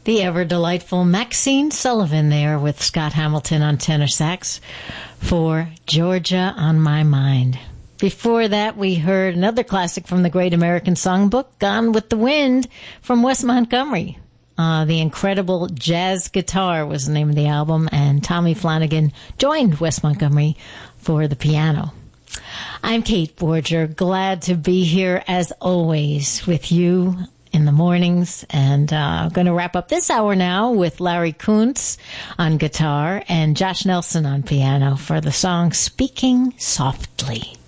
The ever-delightful Maxine Sullivan there with Scott Hamilton on tenor sax for Georgia on My Mind. Before that, we heard another classic from the Great American Songbook, Gone with the Wind, from Wes Montgomery. The Incredible Jazz Guitar was the name of the album, and Tommy Flanagan joined Wes Montgomery for the piano. I'm Kate Borger, glad to be here as always with you in the mornings, and I'm going to wrap up this hour now with Larry Kuntz on guitar and Josh Nelson on piano for the song Speaking Softly.